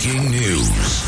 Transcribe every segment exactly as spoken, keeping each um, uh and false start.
Breaking news.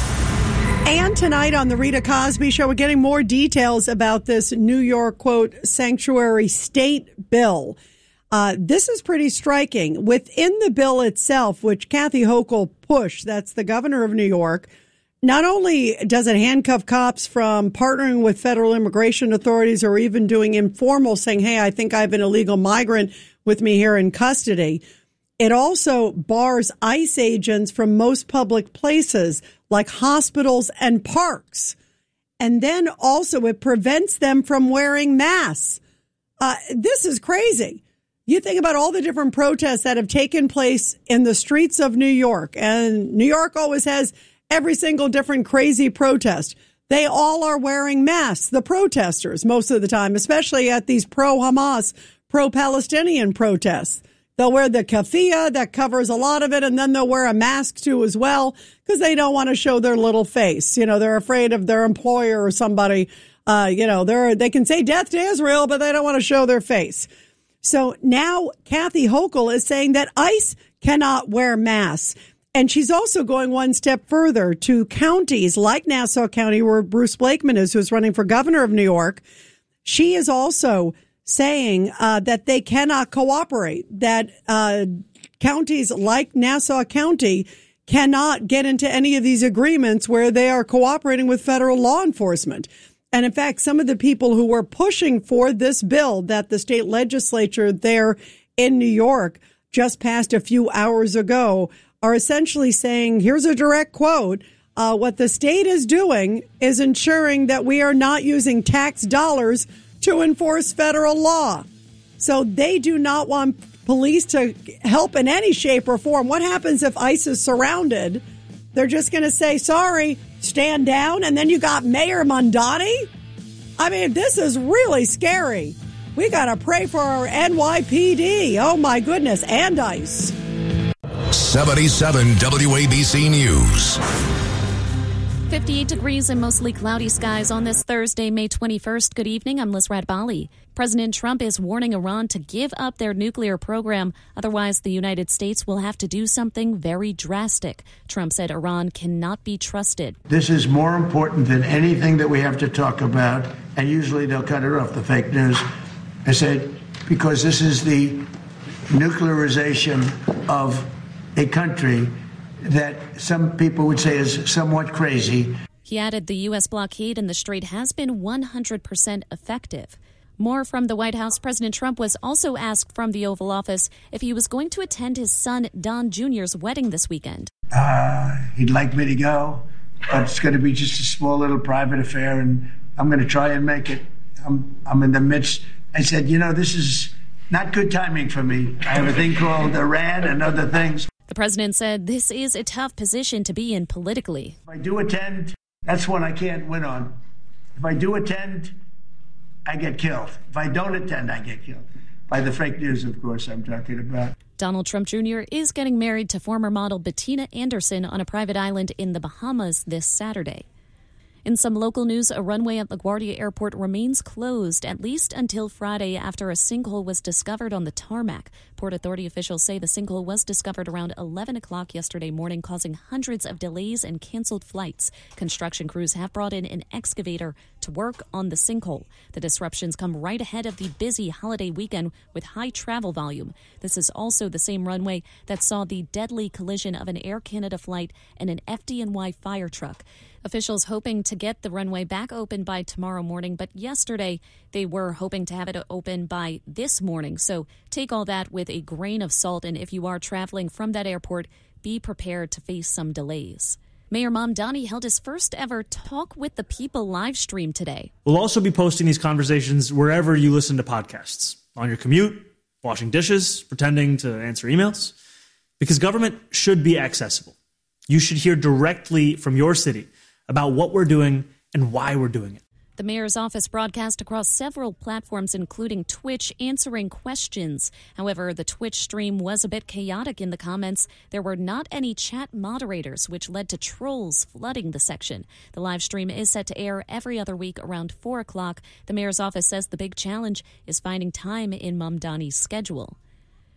And tonight on the Rita Cosby Show, we're getting more details about this New York, quote, sanctuary state bill. Uh, this is pretty striking. Within the bill itself, which Kathy Hochul pushed, that's the governor of New York, not only does it handcuff cops from partnering with federal immigration authorities or even doing informal saying, hey, I think I have an illegal migrant with me here in custody. It also bars ICE agents from most public places like hospitals and parks. And then also it prevents them from wearing masks. Uh, this is crazy. You think about all the different protests that have taken place in the streets of New York, and New York always has every single different crazy protest. They all are wearing masks, the protesters, most of the time, especially at these pro-Hamas, pro-Palestinian protests. They'll wear the keffiyeh that covers a lot of it, and then they'll wear a mask too as well because they don't want to show their little face. You know, they're afraid of their employer or somebody. Uh, you know, they're they can say death to Israel, but they don't want to show their face. So now Kathy Hochul is saying that ICE cannot wear masks. And she's also going one step further to counties like Nassau County, where Bruce Blakeman is, who's running for governor of New York. She is also saying uh, that they cannot cooperate, that uh, counties like Nassau County cannot get into any of these agreements where they are cooperating with federal law enforcement. And in fact, some of the people who were pushing for this bill that the state legislature there in New York just passed a few hours ago are essentially saying, here's a direct quote, uh, what the state is doing is ensuring that we are not using tax dollars to enforce federal law. So they do not want police to help in any shape or form. What happens if ICE is surrounded? They're just going to say, sorry, stand down. And then you got Mayor Mamdani. I mean, this is really scary. We got to pray for our N Y P D. Oh, my goodness. And ICE. seventy-seven W A B C News. fifty-eight degrees and mostly cloudy skies on this Thursday, May twenty-first. Good evening. I'm Liz Radbali. President Trump is warning Iran to give up their nuclear program. Otherwise, the United States will have to do something very drastic. Trump said Iran cannot be trusted. This is more important than anything that we have to talk about. And usually they'll cut it off, the fake news. I said, because this is the nuclearization of a country that some people would say is somewhat crazy. He added the U S blockade in the strait has been one hundred percent effective. More from the White House. President Trump was also asked from the Oval Office if he was going to attend his son Don Junior's wedding this weekend. Uh, he'd like me to go, but it's going to be just a small little private affair, and I'm going to try and make it. I'm, I'm in the midst. I said, you know, this is not good timing for me. I have a thing called Iran and other things. The president said this is a tough position to be in politically. If I do attend, that's one I can't win on. If I do attend, I get killed. If I don't attend, I get killed. By the fake news, of course, I'm talking about. Donald Trump Junior is getting married to former model Bettina Anderson on a private island in the Bahamas this Saturday. In some local news, a runway at LaGuardia Airport remains closed at least until Friday after a sinkhole was discovered on the tarmac. Port Authority officials say the sinkhole was discovered around eleven o'clock yesterday morning, causing hundreds of delays and canceled flights. Construction crews have brought in an excavator to work on the sinkhole. The disruptions come right ahead of the busy holiday weekend with high travel volume. This is also the same runway that saw the deadly collision of an Air Canada flight and an F D N Y fire truck. Officials hoping to get the runway back open by tomorrow morning, but yesterday they were hoping to have it open by this morning. So take all that with a grain of salt, and if you are traveling from that airport, be prepared to face some delays. Mayor Mamdani held his first ever Talk with the People live stream today. We'll also be posting these conversations wherever you listen to podcasts, on your commute, washing dishes, pretending to answer emails, because government should be accessible. You should hear directly from your city about what we're doing and why we're doing it. The mayor's office broadcast across several platforms, including Twitch, answering questions. However, the Twitch stream was a bit chaotic in the comments. There were not any chat moderators, which led to trolls flooding the section. The live stream is set to air every other week around four o'clock. The mayor's office says the big challenge is finding time in Mamdani's schedule.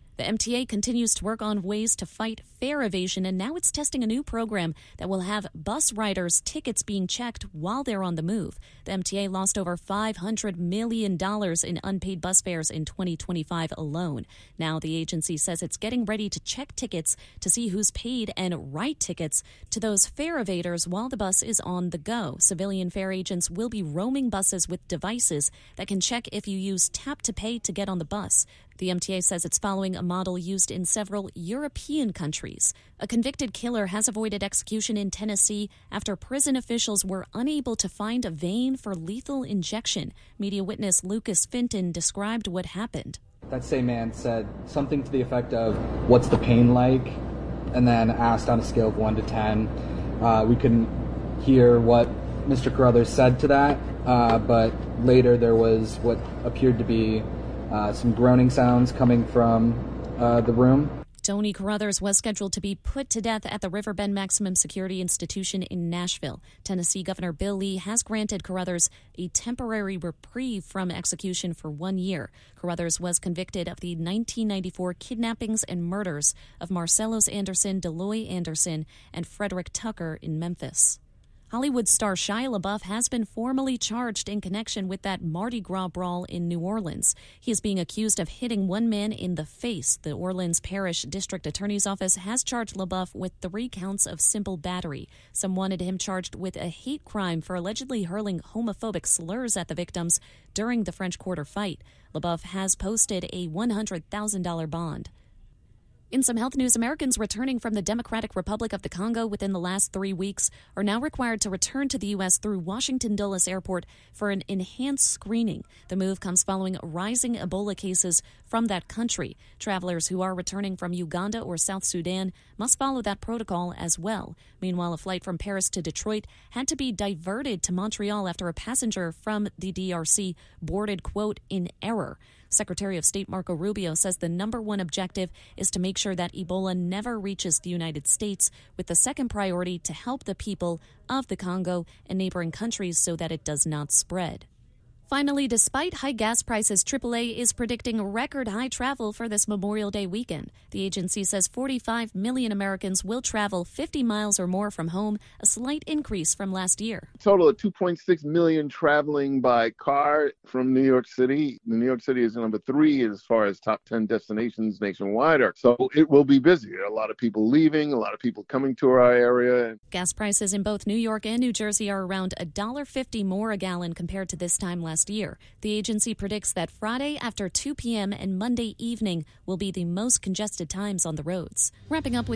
The M T A continues to work on ways to fight fare evasion, and now it's testing a new program that will have bus riders' tickets being checked while they're on the move. The M T A lost over five hundred million dollars in unpaid bus fares in twenty twenty-five alone. Now the agency says it's getting ready to check tickets to see who's paid and write tickets to those fare evaders while the bus is on the go. Civilian fare agents will be roaming buses with devices that can check if you use tap to pay to get on the bus. The M T A says it's following a model used in several European countries. A convicted killer has avoided execution in Tennessee after prison officials were unable to find a vein for lethal injection. Media witness Lucas Finton described what happened. That same man said something to the effect of, "What's the pain like?" and then asked on a scale of one to ten. Uh, we couldn't hear what Mister Carruthers said to that, uh, but later there was what appeared to be Uh, some groaning sounds coming from uh, the room. Tony Carruthers was scheduled to be put to death at the Riverbend Maximum Security Institution in Nashville. Tennessee Governor Bill Lee has granted Carruthers a temporary reprieve from execution for one year. Carruthers was convicted of the nineteen ninety-four kidnappings and murders of Marcellus Anderson, Deloy Anderson, and Frederick Tucker in Memphis. Hollywood star Shia LaBeouf has been formally charged in connection with that Mardi Gras brawl in New Orleans. He is being accused of hitting one man in the face. The Orleans Parish District Attorney's Office has charged LaBeouf with three counts of simple battery. Some wanted him charged with a hate crime for allegedly hurling homophobic slurs at the victims during the French Quarter fight. LaBeouf has posted a one hundred thousand dollars bond. In some health news, Americans returning from the Democratic Republic of the Congo within the last three weeks are now required to return to the U S through Washington Dulles Airport for an enhanced screening. The move comes following rising Ebola cases from that country. Travelers who are returning from Uganda or South Sudan must follow that protocol as well. Meanwhile, a flight from Paris to Detroit had to be diverted to Montreal after a passenger from the D R C boarded, quote, in error. Secretary of State Marco Rubio says the number one objective is to make sure that Ebola never reaches the United States, with the second priority to help the people of the Congo and neighboring countries so that it does not spread. Finally, despite high gas prices, triple A is predicting record high travel for this Memorial Day weekend. The agency says forty-five million Americans will travel fifty miles or more from home, a slight increase from last year. Total of two point six million traveling by car from New York City. New York City is number three as far as top ten destinations nationwide. So it will be busy. A lot of people leaving, a lot of people coming to our area. Gas prices in both New York and New Jersey are around one dollar fifty more a gallon compared to this time last year. The agency predicts that Friday after two p.m. and Monday evening will be the most congested times on the roads. Wrapping up with